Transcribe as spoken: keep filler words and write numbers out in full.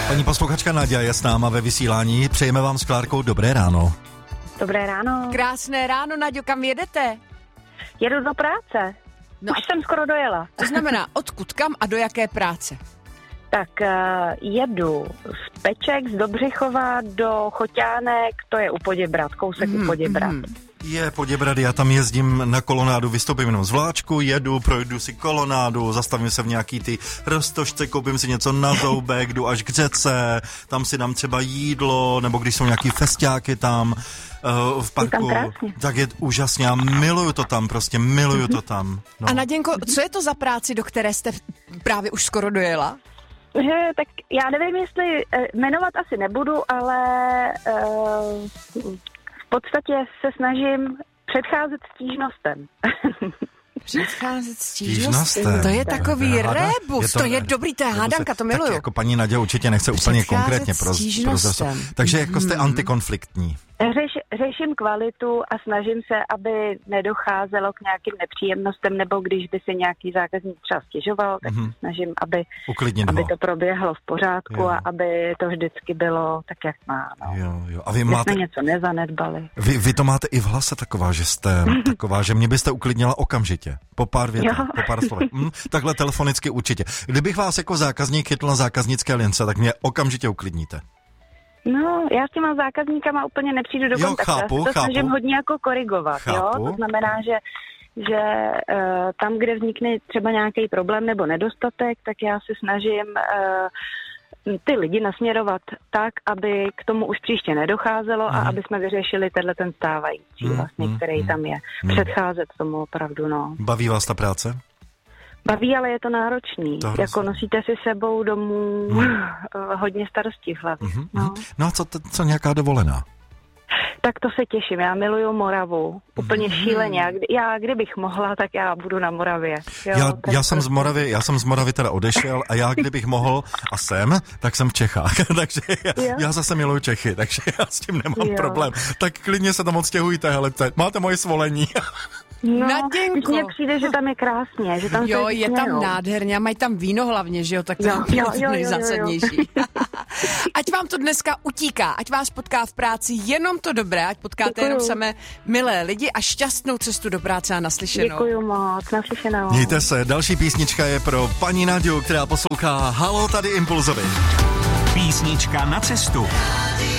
Paní posluchačka Naďa je s náma ve vysílání. Přejeme vám s Klárkou dobré ráno. Dobré ráno. Krásné ráno, Naďo, kam jedete? Jedu do práce. No. Už jsem skoro dojela. To znamená, odkud, kam a do jaké práce? Tak uh, jedu z Peček, z Dobřichova do Choťánek, to je u Poděbrad, kousek mm, u Poděbrad. Mm. Je Poděbrad, já tam jezdím na kolonádu, vystoupím jenom z vláčku, jedu, projdu si kolonádu, zastavím se v nějaký ty roztožce, koupím si něco na zoubek, jdu až k řece, tam si dám třeba jídlo, nebo když jsou nějaký festiáky tam uh, v parku, tak je úžasně, já miluju to tam, prostě miluju to tam. No. A Naděnko, co je to za práci, do které jste právě už skoro dojela? Že, tak já nevím, jestli jmenovat asi nebudu, ale uh, v podstatě se snažím předcházet stížnostem. Předcházet stížnostem. To je takový je rébus, to, to je dobrý, to je hádanka, to miluju. Tak jako paní Naďa určitě nechce úplně konkrétně pro, pro Takže jako jste hmm. antikonfliktní. Řeš, řeším kvalitu a snažím se, aby nedocházelo k nějakým nepříjemnostem, nebo když by se nějaký zákazník třeba stěžoval, tak mm-hmm. snažím, aby, aby to proběhlo v pořádku jo. a aby to vždycky bylo tak, jak má. No. Jo, jo. A vy máte... máte... jsme něco nezanedbali. Vy, vy to máte i v hlase taková, že jste taková, že mě byste uklidnila okamžitě. Po pár větách, po pár slovech. Hm, takhle telefonicky určitě. Kdybych vás jako zákazník chytl na zákaznické lince, tak mě okamžitě uklidníte. No, já s těma zákazníkama úplně nepřijdu do kontaktu. Jo, chápu, já se to chápu. snažím hodně jako korigovat, chápu. jo? To znamená, že, že uh, tam, kde vznikne třeba nějaký problém nebo nedostatek, tak já se snažím uh, ty lidi nasměrovat tak, aby k tomu už příště nedocházelo mm. a aby jsme vyřešili tenhle ten stávající mm, vlastně, mm, který mm, tam je. Mm. Předcházet tomu opravdu, no. Baví vás ta práce? Baví, ale je to náročný. To jako nosíte si sebou domů hmm. hodně starostí v hlavě. Mm-hmm. No. no a co, co nějaká dovolená? Tak to se těším. Já miluju Moravu. Úplně mm-hmm. šíleně. Já kdybych mohla, tak já budu na Moravě. Jo, já, já, jsem z Moravy, já jsem z Moravy teda odešel a já kdybych mohl a jsem, tak jsem v Čechách. takže já, já zase miluju Čechy, takže já s tím nemám jo. problém. Tak klidně se tam odstěhujte, hele, máte moje svolení. No, Naděnko. Mně přijde, že tam je krásně, že tam jo, je tam směrou. Nádherně a mají tam víno hlavně, že jo, tak to jo, je jo, to nejzásadnější. Ať vám to dneska utíká, ať vás potká v práci jenom to dobré, ať potkáte Děkuju. Jenom samé milé lidi a šťastnou cestu do práce a naslyšenou. Děkuju moc, naslyšenou. Mějte se, další písnička je pro paní Naďu, která poslouchá Halo, tady Impulzovi. Písnička na cestu.